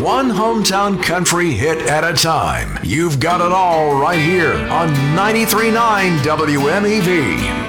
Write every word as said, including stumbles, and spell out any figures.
one hometown country hit at a time. You've got it all right here on ninety-three point nine W M E V.